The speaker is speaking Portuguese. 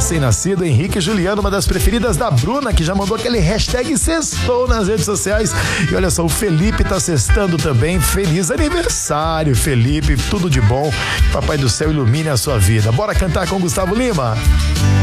recém-nascido, Henrique Juliano, uma das preferidas da Bruna, que já mandou aquele hashtag sextou nas redes sociais. E olha só, o Felipe tá sextando também. Feliz aniversário, Felipe, tudo de bom. Papai do céu ilumine a sua vida. Bora cantar com Gustavo Lima?